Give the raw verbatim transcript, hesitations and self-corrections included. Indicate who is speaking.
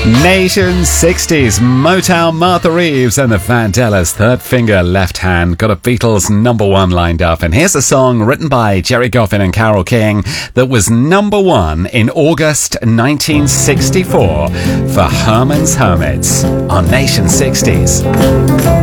Speaker 1: Nation sixties, Motown, Martha Reeves and the Vandellas, Third Finger, Left Hand. Got a Beatles number one lined up. And here's a song written by Jerry Goffin and Carole King that was number one in August nineteen sixty-four for Herman's Hermits on Nation sixties.